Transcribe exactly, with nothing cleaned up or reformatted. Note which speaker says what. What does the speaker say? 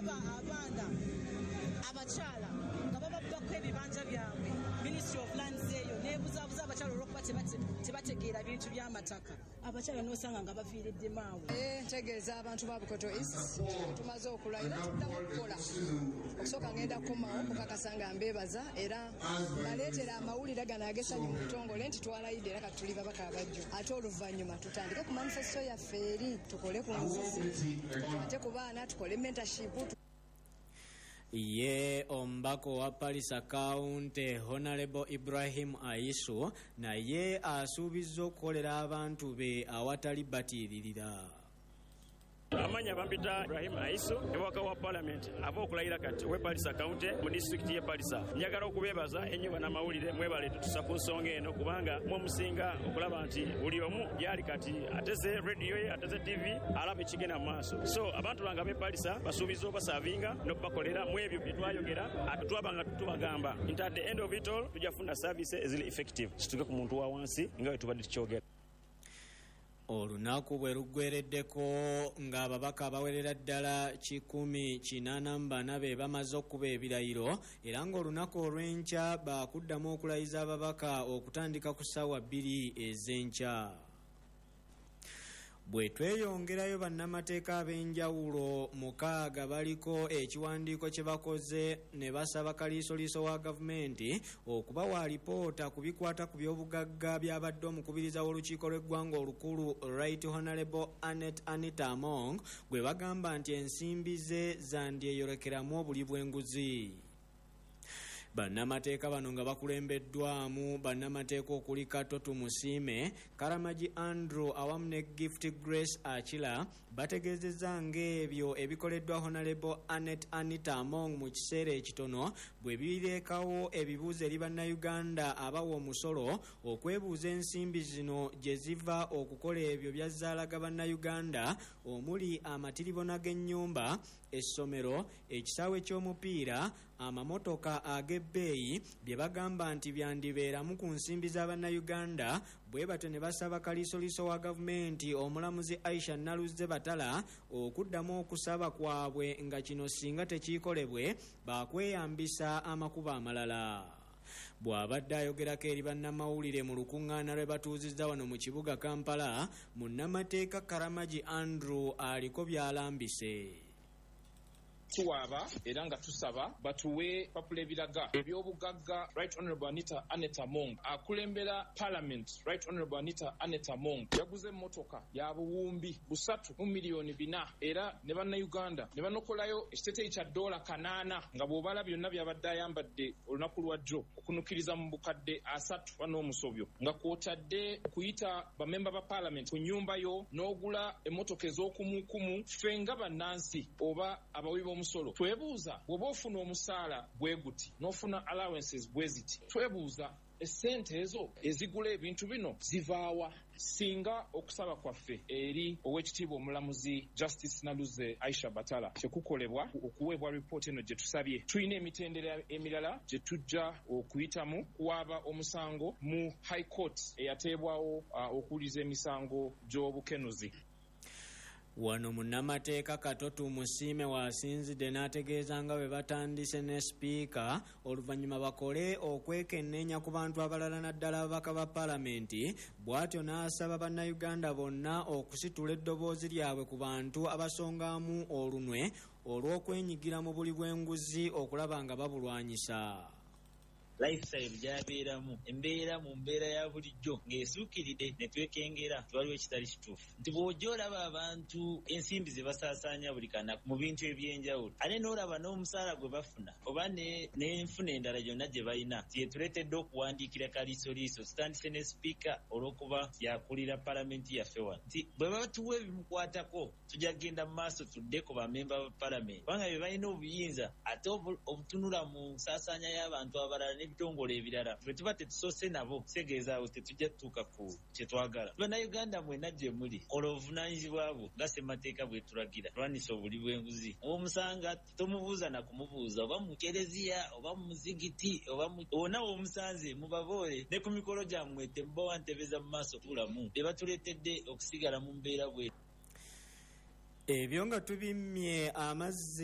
Speaker 1: ndaba abaana abakyala nga bababbako ebibanja byabwe Ministry of Lands eyo neebuzaabuza abakyala olw'okuba tebategeera bintu by'amataka abakyala n'osanga nga baviiriddemu awo.
Speaker 2: Ntegeeza abantu ba Bukoto East tumaze okulayira tuddamu okukola okusooka ngenda kukomawo kukakasa nga mbeebaza era baleetera amawulire gano agesanyu mu butongole nti twalayidde era kati tuli babaka abajjo ate oluvannyuma tutandike ku manifesto yaffe eri tukole ku nzizi ate ku baana tukole mentorship.
Speaker 3: Ye ombako wa Palisa County Honorable Ibrahim Aisu naye asuubizza okukolera abantu be awatali batiiririra.
Speaker 4: Amanya bampita Ibrahim Aisu ewaka wa Parliament ava okulayira kati we Palisa County mu district ye Palisa. Njagala okubeebaza ennyo bannamawulire mwebale tutusa ku nsonga eno kubanga mwe musinga okulaba nti buli omu gyali kati ateze radio ye ateze T V alaba ekigenda mu maaso. So abantu bange be Palisa basuubiza obasavinga n'okubakolera mu ebyo bye twayogera ate twabanga tubagamba nti at the end of it all tujja kufuna services ezili effective situke ku muntu wa wansi nga bwe tubadde tukyogera.
Speaker 3: Olunaku bwe luggwereddeko ng'ababaka abawerera ddala kikumi kinaana mu bana be bamaze okuba ebirayiro era ng'olunaku olw'enkya baakuddamu okulayiza ababaka okutandika ku ssaawa bbiri ez'enkya. Bwe tweyongerayo bannamateeka ab'enjawulo mukaaga baliko ekiwandiiko kye bakoze ne basaba kaliisoliiso wa gavumenti okubawa alipoota ku bikwata ku by'obugagga byabadde omukubiriza w'olukiiko lw'eggwanga olukulu Right Honorable Annette Anita Among gwe bagamba nti ensimbi ze zandyeyolekeramu obuli bw'enguzi. Bannamateeka bano nga bakulembeddwamu bannamateeka okuli Katoto Musiime, Karamaji Andrew awamu ne Gift Grace Achila bategeezezza ng'ebyo ebikoleddwa Honorable Annette Anita Among mu kiseera ekitono bwe bireekawo ebibuuzo eri bannayuganda abawa omusolo okwebuuza ensimbi zino gye ziva okukola ebyo byazaalaga bannayuganda omuli amatiribona g'ennyumba, essomero, ekisaawe ky'omupiira, amamotoka ag'ebbeeyi bye bagamba nti byandibeeramu ku nsimbi z'abannayuganda. Bwe batyo ne basaba kaliisoliiso wa gavumenti omulamuzi Aisha Naluzze Batala okuddamu okusaba kwabwe nga kino singa tekiikolebwe baakweyambisa amakubo amalala. Bw'abadde ayogerako eri bannamawulire mu lukuŋŋaana lwe batuuzizza wano mu kibuga Kampala, munnamateeka Karamaji Andrew aliko by'alambise.
Speaker 5: Tuwaba era nga tusaba batuwe papula ebiraga ebyobugagga Right Honorable Anita Aneta Among akulembera Parliament. Right Honorable Anita Aneta Among yaguze emmotoka ya buwumbi busatu mu miliyoni bina era ne bannayuganda ne banokolayo ekiteteeyi kya ddoola kanaana nga bw'obala byonna byabadde ayambadde olunaku lwa jjo okunukiriza mu bukadde asatu n'omusobyo nga kwotadde okuyita bamemba ba Parliament ku nnyumba yo n'ogula emmotoka ez'okumukumu. Ffe nga bannansi oba abawi omusolo twebuuza bw'oba ofuna omusaala bwe guti n'ofuna allowances bwe ziti twebuuza essente ezo ezigula ebintu bino zivaawa singa okusaba kwaffe eri ow'ekitiibwa omulamuzi Justice Naluzze Aisha Batala kyekukolebwa okuweebwa ripooti eno gye tusabye. Tulina emitendera emirala gye tujja okuyitamu kuwaaba omusango mu High Court eyateebwawo uh, okuwuliza emisango gy'obukenuzi.
Speaker 3: Wano munnamateeka Katoto Musiime waasinzidde n'ategeeza nga bwe batandise ne sipiika oluvannyuma bakole okwekenneenya ku bantu abalala naddala ababaka ba Paalamenti. Bw'atyo n'asaba bannayuganda bonna okusitula eddoboozi lyabwe ku bantu abasongamu olunwe olw'okwenyigira mu buli bw'enguzi okulaba nga babulwanyisa.
Speaker 6: Lifestyle gyabeeramu embeera mu mbeera ya bulijjo ng'esuukiridde ne twekengera twaliwo ekitali kituufu nti bw'ojja olaba abantu ensimbi ze basaasaanya buli kanaku mu bintu eby'enjawulo ate n'olaba n'omusaala gwe bafuna oba n'enfuna endala gyonna gye balina yetuleetedde okuwandiikira kaliisoliiso tutandise ne sipiika olw'okuba yakulira Paalamenti yaffe wano nti bwe batuwa ebimukwatako tujja kgenda mu maaso tudde ku bamemba ba Paalamenti kubanga bye balina obuyinza ate obutunula mu nsaasaanya y'abantu abalala ebitongole ebirala bwe tuba tetusoose nabo kitegeeza awo tetujja tutuuka ku kye twagala. Bannayuganda mwenna gye muli kola obuvunaanyizibwa bwo nga ssemateeka bwe tulagira lwanisa obuli bw'enguzi. Omusanga tomubuuza na kumubuuza oba mu kereziya oba mu muzigiti oba wonna w'omusanze mubaboole ne ku mikolo gyammwe temubawa ntebeza mu maaso tuulamu be batuleetedde okusigala mu mbeera bwe.
Speaker 3: Ebyo nga tubimye amazzi